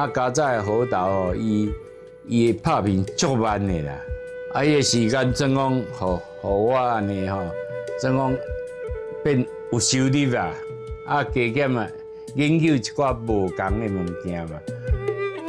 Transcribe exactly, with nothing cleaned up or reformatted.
啊，加早的好豆哦，伊伊拍片足慢的啦，啊，伊个时间怎讲，互互我安尼吼，怎讲变有收入啊，啊，加减啊，研究一寡无共的物件嘛，